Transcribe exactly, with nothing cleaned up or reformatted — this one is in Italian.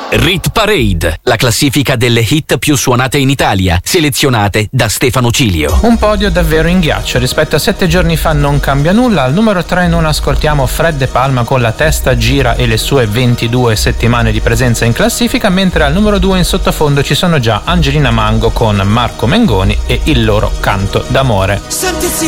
Rit Parade, la classifica delle hit più suonate in Italia, selezionate da Stefano Cilio. Un podio davvero in ghiaccio, rispetto a sette giorni fa non cambia nulla. Al numero tre non ascoltiamo Fred De Palma con La testa gira e le sue ventidue settimane di presenza in classifica, mentre al numero due in sottofondo ci sono già Angelina Mango con Marco Mengoni e Il loro canto d'amore.